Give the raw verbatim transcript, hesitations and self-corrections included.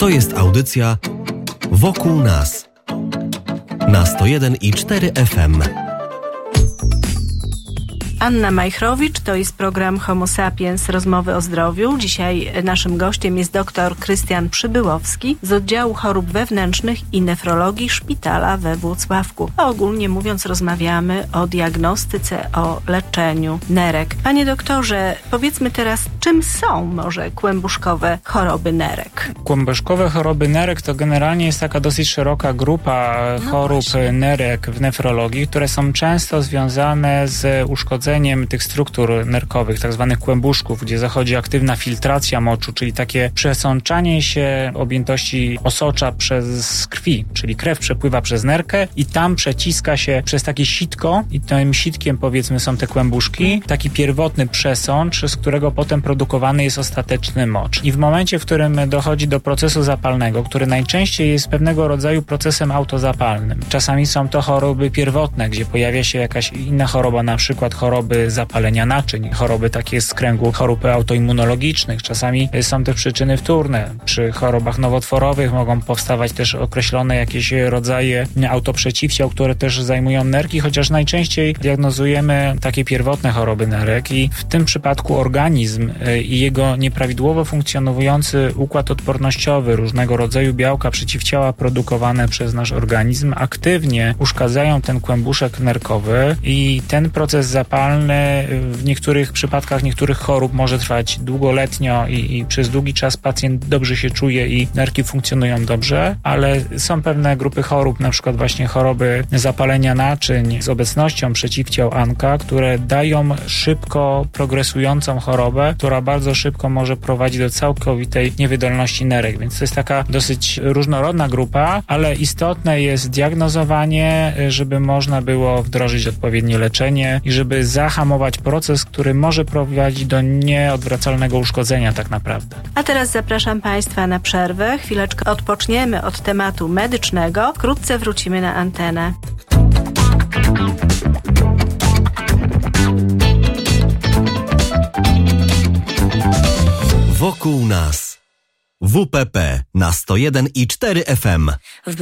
To jest audycja Wokół nas na sto jeden i cztery F M. Anna Majchrowicz, to jest program Homo Sapiens, rozmowy o zdrowiu. Dzisiaj naszym gościem jest dr Krystian Przybyłowski z oddziału chorób wewnętrznych i nefrologii szpitala we Włocławku. A ogólnie mówiąc, rozmawiamy o diagnostyce, o leczeniu nerek. Panie doktorze, powiedzmy teraz, czym są może kłębuszkowe choroby nerek? Kłębuszkowe choroby nerek to generalnie jest taka dosyć szeroka grupa no chorób właśnie. nerek w nefrologii, które są często związane z uszkodzeniem tych struktur nerkowych, tak zwanych kłębuszków, gdzie zachodzi aktywna filtracja moczu, czyli takie przesączanie się objętości osocza przez krwi, czyli krew przepływa przez nerkę i tam przeciska się przez takie sitko i tym sitkiem, powiedzmy, są te kłębuszki, taki pierwotny przesącz, z którego potem produkowany jest ostateczny mocz. I w momencie, w którym dochodzi do procesu zapalnego, który najczęściej jest pewnego rodzaju procesem autozapalnym. Czasami są to choroby pierwotne, gdzie pojawia się jakaś inna choroba, na przykład choroby zapalenia naczyń, choroby takie z kręgu chorób autoimmunologicznych. Czasami są też przyczyny wtórne. Przy chorobach nowotworowych mogą powstawać też określone jakieś rodzaje autoprzeciwciał, które też zajmują nerki, chociaż najczęściej diagnozujemy takie pierwotne choroby nerek i w tym przypadku organizm i jego nieprawidłowo funkcjonujący układ odpornościowy, różnego rodzaju białka, przeciwciała produkowane przez nasz organizm aktywnie uszkadzają ten kłębuszek nerkowy i ten proces zapalny w niektórych przypadkach niektórych chorób może trwać długoletnio i, i przez długi czas pacjent dobrze się czuje i nerki funkcjonują dobrze, ale są pewne grupy chorób, na przykład właśnie choroby zapalenia naczyń z obecnością przeciwciał A N K A, które dają szybko progresującą chorobę, która bardzo szybko może prowadzić do całkowitej niewydolności nerek, więc to jest taka dosyć różnorodna grupa, ale istotne jest diagnozowanie, żeby można było wdrożyć odpowiednie leczenie i żeby zahamować proces, który może prowadzić do nieodwracalnego uszkodzenia tak naprawdę. A teraz zapraszam Państwa na przerwę. Chwileczkę odpoczniemy od tematu medycznego. Wkrótce wrócimy na antenę. Wokół nas. W P P na sto jeden i cztery F M.